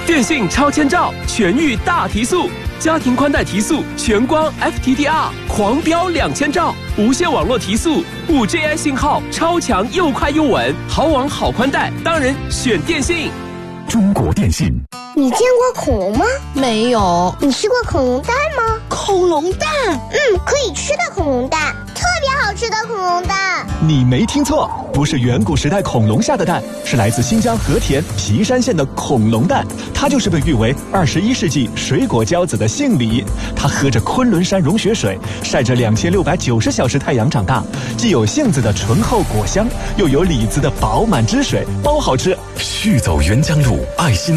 电信超千兆，全域大提速，家庭宽带提速，全光 FTTR 狂飙2000兆，无线网络提速，5G 信号超强又快又稳，好网好宽带，当然选电信。 中国电信。 你见过恐龙吗？ 没有。 你吃过恐龙蛋吗？ 恐龙蛋？ 可以吃的恐龙蛋，特别好吃的恐龙蛋。 你没听错，不是远古时代恐龙下的蛋，是来自新疆和田皮山县的恐龙蛋。它就是被誉为21世纪水果骄子的杏李。它喝着昆仑山融雪水，晒着2690小时太阳长大，既有杏子的醇厚果香，又有李子的饱满汁水，包好吃。 续走沅江路，爱心